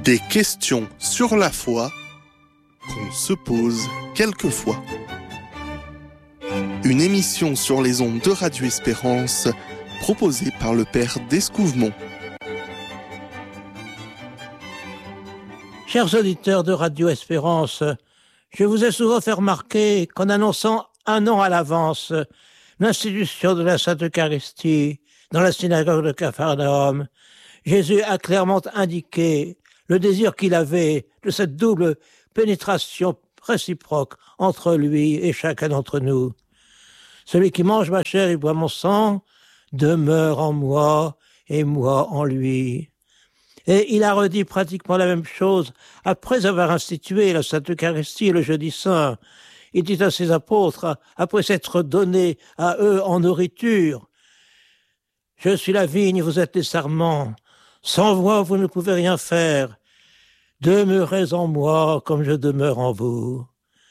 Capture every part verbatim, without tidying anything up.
Des questions sur la foi qu'on se pose quelquefois. Une émission sur les ondes de Radio Espérance proposée par le Père d'Escouvemont. Chers auditeurs de Radio Espérance, je vous ai souvent fait remarquer qu'en annonçant un an à l'avance l'institution de la Sainte Eucharistie dans la synagogue de Capharnaüm, Jésus a clairement indiqué le désir qu'il avait de cette double pénétration réciproque entre lui et chacun d'entre nous. Celui qui mange ma chair et boit mon sang demeure en moi et moi en lui. Et il a redit pratiquement la même chose après avoir institué la Sainte Eucharistie le jeudi saint. Il dit à ses apôtres, après s'être donné à eux en nourriture, « Je suis la vigne, vous êtes les sarments. Sans moi, vous ne pouvez rien faire. Demeurez en moi comme je demeure en vous. »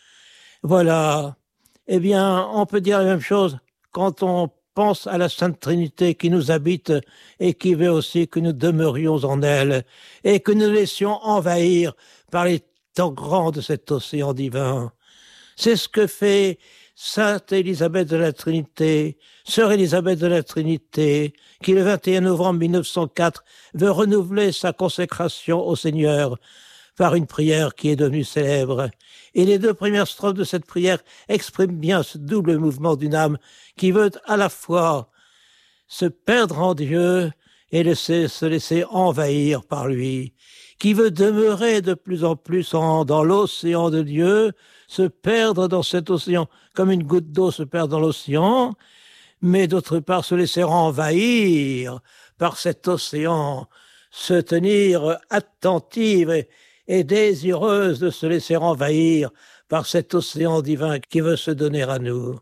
Voilà. Eh bien, on peut dire la même chose quand on pense à la Sainte Trinité qui nous habite et qui veut aussi que nous demeurions en elle et que nous laissions envahir par les temps grands de cet océan divin. C'est ce que fait Sainte Élisabeth de la Trinité, Sœur Élisabeth de la Trinité, qui le vingt et un novembre mille neuf cent quatre veut renouveler sa consécration au Seigneur par une prière qui est devenue célèbre. Et les deux premières strophes de cette prière expriment bien ce double mouvement d'une âme qui veut à la fois se perdre en Dieu et laisser, se laisser envahir par lui, qui veut demeurer de plus en plus en, dans l'océan de Dieu, se perdre dans cet océan comme une goutte d'eau se perd dans l'océan, mais d'autre part se laisser envahir par cet océan, se tenir attentive et, et désireuse de se laisser envahir par cet océan divin qui veut se donner à nous.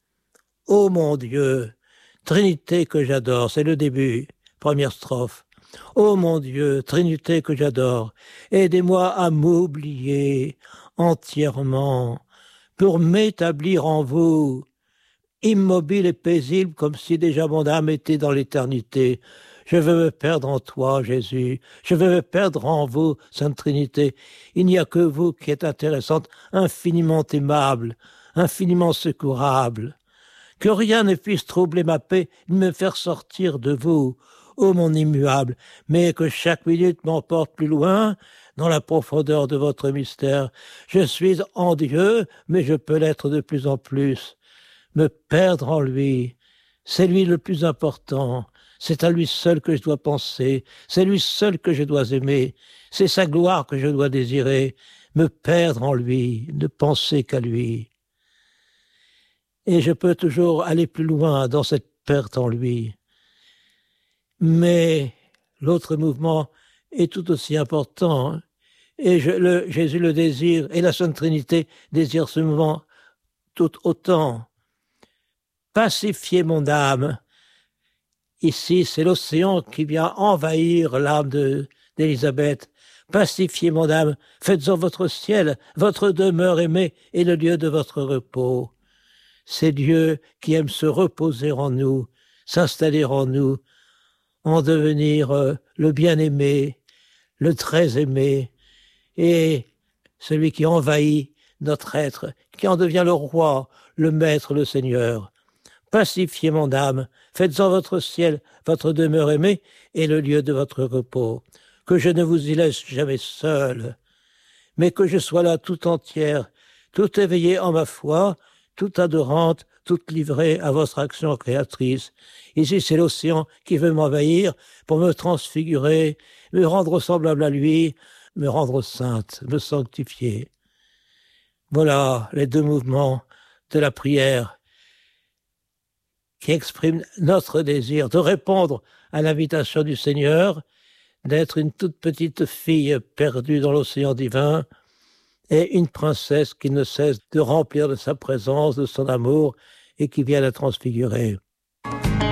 Ô mon Dieu, Trinité que j'adore, c'est le début, première strophe. Ô mon Dieu, Trinité que j'adore, aidez-moi à m'oublier entièrement pour m'établir en vous, immobile et paisible comme si déjà mon âme était dans l'éternité. Je veux me perdre en toi, Jésus. Je veux me perdre en vous, Sainte Trinité. Il n'y a que vous qui êtes intéressante, infiniment aimable, infiniment secourable. Que rien ne puisse troubler ma paix, ni me faire sortir de vous, ô mon immuable, mais que chaque minute m'emporte plus loin, dans la profondeur de votre mystère. Je suis en Dieu, mais je peux l'être de plus en plus. Me perdre en lui, c'est lui le plus important. C'est à lui seul que je dois penser, c'est lui seul que je dois aimer, c'est sa gloire que je dois désirer. Me perdre en lui, ne penser qu'à lui. Et je peux toujours aller plus loin dans cette perte en lui. Mais l'autre mouvement est tout aussi important. Et je, le, Jésus le désire, et la Sainte Trinité désire ce mouvement tout autant. Pacifier mon âme. Ici, c'est l'océan qui vient envahir l'âme de, d'Élisabeth. Pacifiez mon âme, faites-en votre ciel, votre demeure aimée et le lieu de votre repos. C'est Dieu qui aime se reposer en nous, s'installer en nous, en devenir euh, le bien-aimé, le très-aimé, et celui qui envahit notre être, qui en devient le roi, le maître, le Seigneur. Pacifiez mon âme, faites-en votre ciel, votre demeure aimée, et le lieu de votre repos. Que je ne vous y laisse jamais seul, mais que je sois là tout entière, tout éveillée en ma foi, toute adorante, toute livrée à votre action créatrice. Ici, c'est l'océan qui veut m'envahir pour me transfigurer, me rendre semblable à lui, me rendre sainte, me sanctifier. Voilà les deux mouvements de la prière qui expriment notre désir de répondre à l'invitation du Seigneur, d'être une toute petite fille perdue dans l'océan divin et une princesse qui ne cesse de remplir de sa présence, de son amour et qui vient la transfigurer.